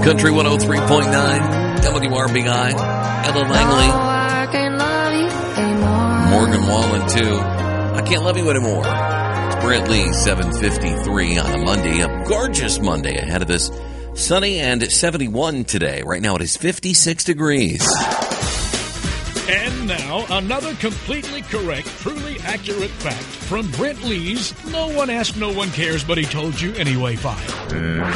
Country 103.9, WRBI, Ella Langley, Morgan Wallen, too. I Can't Love You Anymore. It's Brent Lee, 7:53 on a Monday, a gorgeous Monday ahead of us. Sunny and 71 today. Right now it is 56 degrees. And now, another completely correct, truly accurate fact from Brent Lee's No One Asked, No One Cares, But He Told You Anyway file.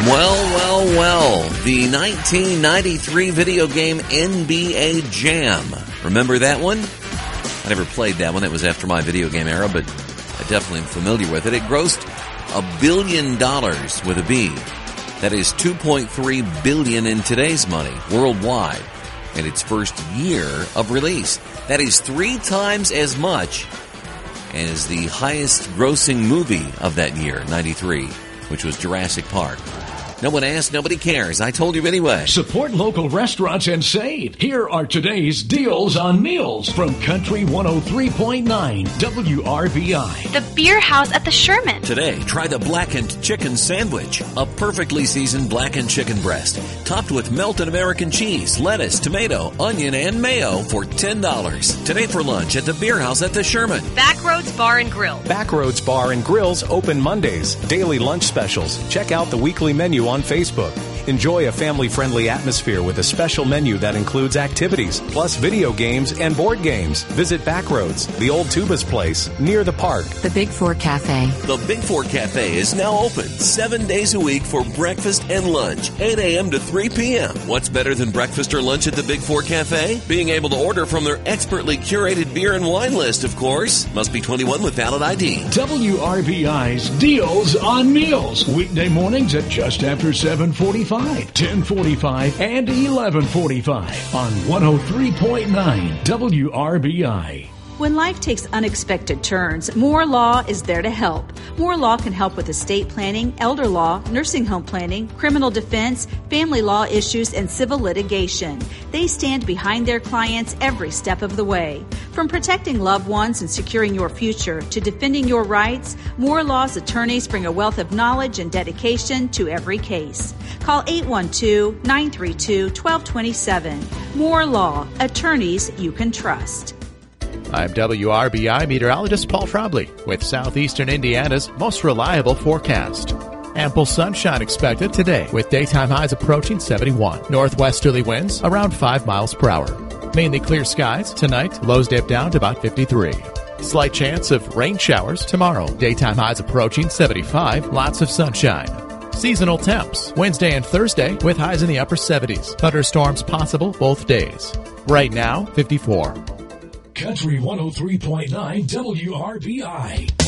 Well. The 1993 video game NBA Jam. Remember that one? I never played that one. That was after my video game era, but I definitely am familiar with it. It grossed $1 billion with a B. That is $2.3 billion in today's money worldwide. In its first year of release. That is 3 times as much as the highest grossing movie of that year, 93, which was Jurassic Park. No one asked, nobody cares. I told you anyway. Support local restaurants and save. Here are today's deals on meals from Country 103.9 WRBI. The Beer House at the Sherman. Today, try the blackened chicken sandwich. A perfectly seasoned blackened chicken breast, topped with melted American cheese, lettuce, tomato, onion, and mayo for $10. Today for lunch at the Beer House at the Sherman. Backroads Bar and Grill. Backroads Bar and Grill's open Mondays. Daily lunch specials. Check out the weekly menu on Facebook. Enjoy a family-friendly atmosphere with a special menu that includes activities, plus video games and board games. Visit Backroads, the old Tubas place, near the park. The Big Four Cafe. The Big Four Cafe is now open 7 days a week for breakfast and lunch, 8 a.m. to 3 p.m. What's better than breakfast or lunch at the Big Four Cafe? Being able to order from their expertly curated beer and wine list, of course. Must be 21 with valid ID. WRBI's Deals on Meals. Weekday mornings at just after 7:45, 10:45, and 11:45 on 103.9 WRBI. When life takes unexpected turns, Moore Law is there to help. Moore Law can help with estate planning, elder law, nursing home planning, criminal defense, family law issues, and civil litigation. They stand behind their clients every step of the way. From protecting loved ones and securing your future to defending your rights, Moore Law's attorneys bring a wealth of knowledge and dedication to every case. Call 812-932-1227. Moore Law, attorneys you can trust. I'm WRBI meteorologist Paul Trombley with southeastern Indiana's most reliable forecast. Ample sunshine expected today with daytime highs approaching 71. Northwesterly winds around 5 miles per hour. Mainly clear skies tonight. Lows dip down to about 53. Slight chance of rain showers tomorrow. Daytime highs approaching 75. Lots of sunshine. Seasonal temps Wednesday and Thursday with highs in the upper 70s. Thunderstorms possible both days. Right now, 54. Country 103.9 WRBI.